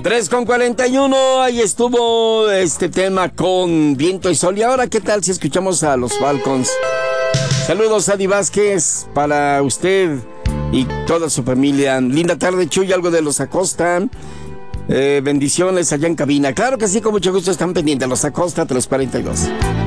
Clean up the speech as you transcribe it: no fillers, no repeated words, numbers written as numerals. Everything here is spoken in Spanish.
3:41, ahí estuvo este tema con viento y sol. Y ahora, ¿qué tal si escuchamos a los Falcons? Saludos a Adi Vázquez para usted y toda su familia. Linda tarde, Chuy, algo de los Acosta. Bendiciones allá en cabina. Claro que sí, con mucho gusto están pendientes. Los Acosta 342.